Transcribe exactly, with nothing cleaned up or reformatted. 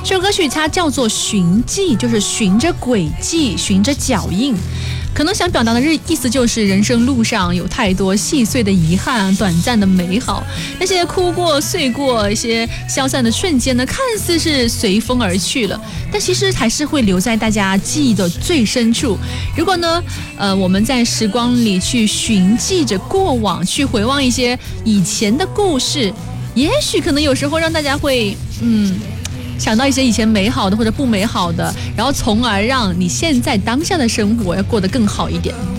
这首歌曲它叫做寻迹，就是循着轨迹，循着脚印。可能想表达的意思就是人生路上有太多细碎的遗憾，短暂的美好，那些哭过碎过一些消散的瞬间呢，看似是随风而去了，但其实还是会留在大家记忆的最深处。如果呢呃，我们在时光里去寻迹着过往，去回望一些以前的故事，也许可能有时候让大家会嗯想到一些以前美好的或者不美好的，然后从而让你现在当下的生活要过得更好一点。